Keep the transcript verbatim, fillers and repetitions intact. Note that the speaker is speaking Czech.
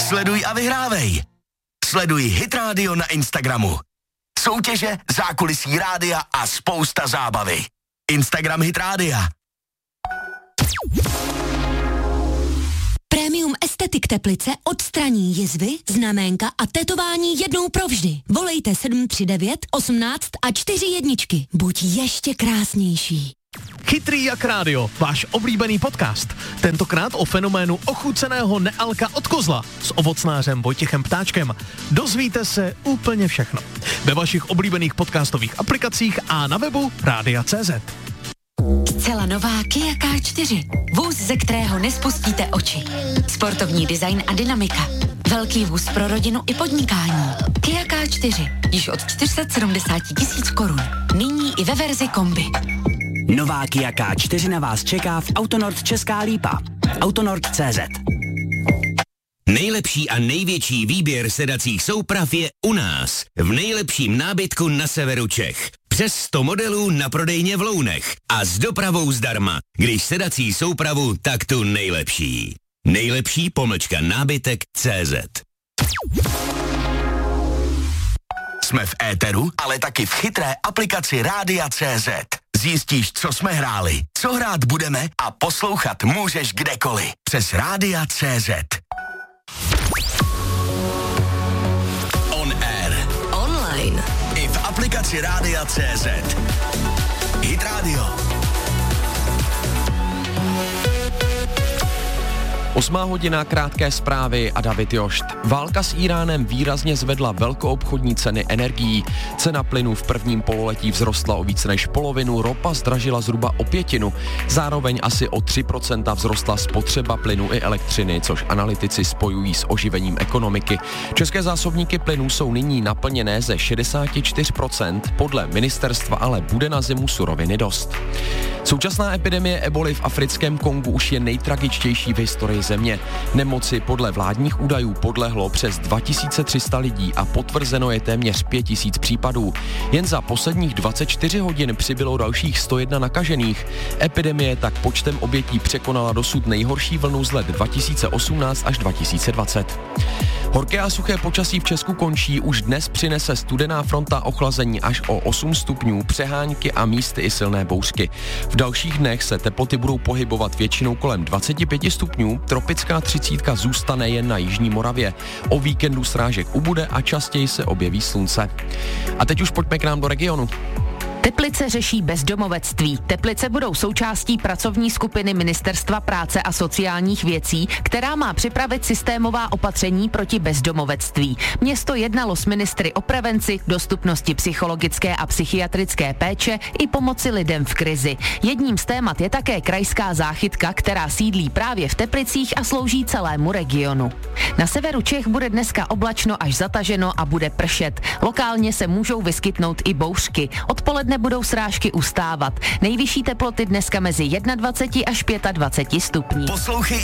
Sleduj a vyhrávej. Sleduj Hit Radio na Instagramu. Soutěže, zákulisí rádia a spousta zábavy. Instagram Hit Rádia. Premium Estetik Teplice odstraní jizvy, znaménka a tetování jednou provždy. Volejte sedm tři devět, osmnáct a čtyři jedničky. Buď ještě krásnější. Chytrý jak rádio, váš oblíbený podcast. Tentokrát o fenoménu ochuceného nealka od kozla s ovocnářem Vojtěchem Ptáčkem. Dozvíte se úplně všechno. Ve vašich oblíbených podcastových aplikacích a na webu rádia tečka cé zet. Zcela nová Kia K čtyři. Vůz, ze kterého nespustíte oči. Sportovní design a dynamika. Velký vůz pro rodinu i podnikání. Kia K čtyři. Již od čtyři sta sedmdesát tisíc korun. Nyní i ve verzi kombi. Nová Kia K čtyři na vás čeká v Autonord Česká Lípa. Autonord tečka cé zet. Nejlepší a největší výběr sedacích souprav je u nás, v nejlepším nábytku na severu Čech. Přes sto modelů na prodejně v Lounech a s dopravou zdarma. Když sedací soupravu, tak tu nejlepší. Nejlepší pomlčka nábytek tečka cé zet. Jsme v éteru, ale taky v chytré aplikaci Rádia tečka cé zet. Zjistíš, co jsme hráli, co hrát budeme a poslouchat můžeš kdekoliv. Přes Rádia tečka cé zet. On air. Online. I v aplikaci Rádia tečka cé zet. Hit Radio. Osmá hodina, krátké zprávy a David Jošt. Válka s Íránem výrazně zvedla velkoobchodní ceny energií. Cena plynu v prvním pololetí vzrostla o více než polovinu, ropa zdražila zhruba o pětinu. Zároveň asi o tři procenta vzrostla spotřeba plynu i elektřiny, což analytici spojují s oživením ekonomiky. České zásobníky plynu jsou nyní naplněné ze šedesát čtyři procent, podle ministerstva ale bude na zimu suroviny dost. Současná epidemie eboly v africkém Kongu už je nejtragičtější v historii země. Nemoci podle vládních údajů podlehlo přes dva tisíce tři sta lidí a potvrzeno je téměř pět tisíc případů. Jen za posledních dvacet čtyři hodin přibylo dalších sto jedna nakažených. Epidemie tak počtem obětí překonala dosud nejhorší vlnu z let dva tisíce osmnáct až dva tisíce dvacet. Horké a suché počasí v Česku končí, už dnes přinese studená fronta ochlazení až o osm stupňů, přehánky a místy i silné bouřky. V dalších dnech se teploty budou pohybovat většinou kolem dvacet pět stupňů, tropická třicítka zůstane jen na jižní Moravě. O víkendu srážek ubude a častěji se objeví slunce. A teď už pojďme k nám do regionu. Teplice řeší bezdomovectví. Teplice budou součástí pracovní skupiny Ministerstva práce a sociálních věcí, která má připravit systémová opatření proti bezdomovectví. Město jednalo s ministry o prevenci, dostupnosti psychologické a psychiatrické péče i pomoci lidem v krizi. Jedním z témat je také krajská záchytka, která sídlí právě v Teplicích a slouží celému regionu. Na severu Čech bude dneska oblačno až zataženo a bude pršet. Lokálně se můžou vyskytnout i bouřky. Odpoledne budou srážky ustávat. Nejvyšší teploty dneska mezi dvaceti jedním až dvaceti pěti stupni. Poslouchej